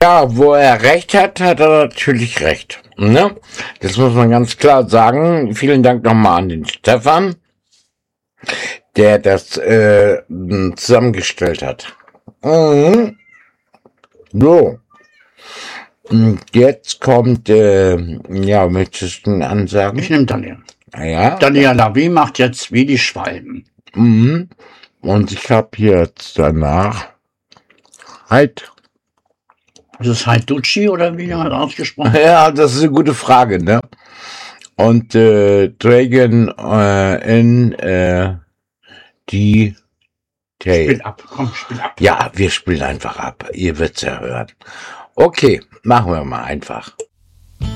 Ja, wo er recht hat, hat er natürlich recht. Ne? Das muss man ganz klar sagen. Vielen Dank nochmal an den Stefan, der das zusammengestellt hat. Mhm. So. Und jetzt kommt, ja, möchtest du ansagen? Ich nehme Daniel. Ja. Daniel Lavie macht jetzt wie die Schwalben. Mhm. Und ich habe jetzt danach halt. Ist es Haiducci oder wie er ausgesprochen? Ja, das ist eine gute Frage, ne? Und Dragon in die Spiel ab, komm, spiel ab. Ja, wir spielen einfach ab. Ihr wird's ja hören. Okay, machen wir mal einfach.